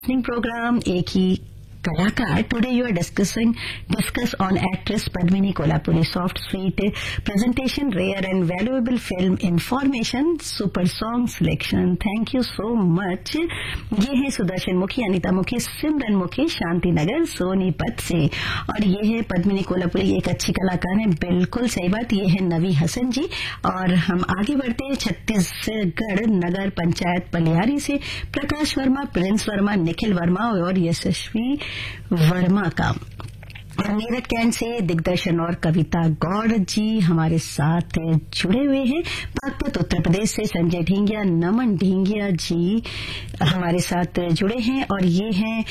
program एक ही कलाकार. Today you are discuss on actress Padmini Kolhapuri soft sweet presentation, rare and valuable film information, super song selection. Thank you so much. ये है सुदर्शन मुखी, अनिता मुखी, सिमरन मुखी, शांति नगर, सोनीपत से. और ये है पद्मिनी कोल्हापुरी, एक अच्छी कलाकार है. बिल्कुल सही बात. ये है नवी हसन जी. और हम आगे बढ़ते हैं छत्तीसगढ़ नगर पंचायत पलियारी से प्रकाश वर्मा, प्रिंस वर्मा, निखिल वर्मा और यशस्वी वर्मा का. और मेरठ कैंट से दिग्दर्शन और कविता गौड़ जी हमारे साथ जुड़े हुए हैं. बागपत उत्तर प्रदेश से संजय ढींगिया, नमन ढींगिया जी हमारे साथ जुड़े हैं. और ये हैं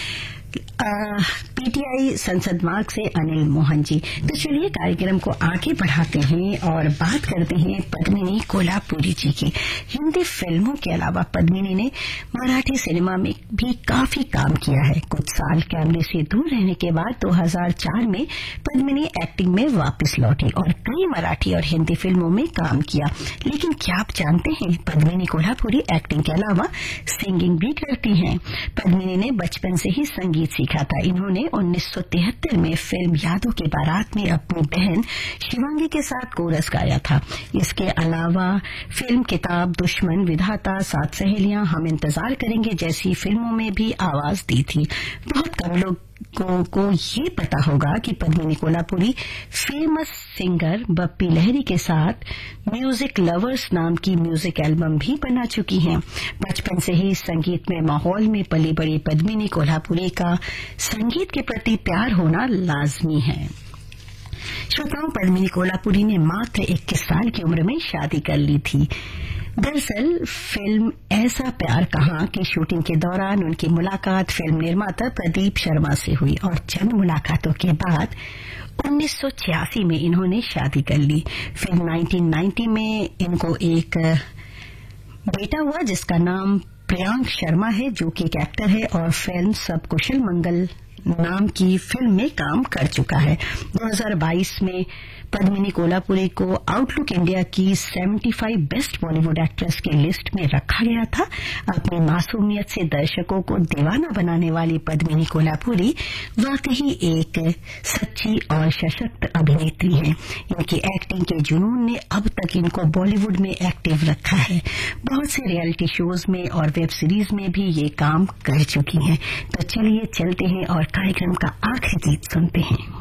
पीटीआई संसद मार्ग से अनिल मोहन जी. तो चलिए कार्यक्रम को आगे बढ़ाते हैं और बात करते हैं पद्मिनी कोल्हापुरी जी की. हिंदी फिल्मों के अलावा पद्मिनी ने मराठी सिनेमा में भी काफी काम किया है. कुछ साल कैमरे से दूर रहने के बाद 2004 में पद्मिनी एक्टिंग में वापस लौटी और कई मराठी और हिंदी फिल्मों में काम किया. लेकिन क्या आप जानते हैं पद्मिनी कोल्हापुरी एक्टिंग के अलावा सिंगिंग भी करती हैं. पद्मिनी ने बचपन से ही संगीत सीखा था. इन्होंने 1973 में फिल्म यादों की बारात में अपनी बहन शिवांगी के साथ कोरस गाया था. इसके अलावा फिल्म किताब, दुश्मन, विधाता, सात सहेलियां, हम इंतजार करेंगे जैसी फिल्मों में भी आवाज दी थी. बहुत कम लोगों को ये पता होगा कि पद्मिनी कोल्हापुरी फेमस सिंगर बप्पी लहरी के साथ म्यूजिक लवर्स नाम की म्यूजिक एल्बम भी बना चुकी हैं. बचपन से ही संगीत में माहौल में पली बड़ी पद्मिनी कोल्हापुरी का संगीत के प्रति प्यार होना लाजमी है. श्रोताओं, पद्मिनी कोल्हापुरी ने मात्र 21 साल की उम्र में शादी कर ली थी. दरअसल फिल्म ऐसा प्यार कहाँ की शूटिंग के दौरान उनकी मुलाकात फिल्म निर्माता प्रदीप शर्मा से हुई और चंद मुलाकातों के बाद 1986 में इन्होंने शादी कर ली. फिर 1990 में इनको एक बेटा हुआ जिसका नाम प्रियांक शर्मा है, जो कि एक एक्टर है और फिल्म सब कुशल मंगल नाम की फिल्म में काम कर चुका है. 2022 में पद्मिनी कोल्हापुरी को आउटलुक इंडिया की 75 बेस्ट बॉलीवुड एक्ट्रेस की लिस्ट में रखा गया था. अपनी मासूमियत से दर्शकों को दीवाना बनाने वाली पद्मिनी कोल्हापुरी वाकई एक सच्ची और सशक्त अभिनेत्री हैं. इनकी एक्टिंग के जुनून ने अब तक इनको बॉलीवुड में एक्टिव रखा है. बहुत से रियलिटी शोज में और वेब सीरीज में भी ये काम कर चुकी हैं. तो चलिए चलते हैं और कार्यक्रम का आखिरी गीत सुनते हैं.